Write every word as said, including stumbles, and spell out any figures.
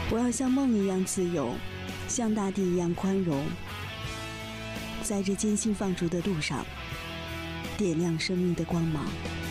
我要像梦一样自由，像大地一样宽容，在这艰辛放逐的路上，点亮生命的光芒。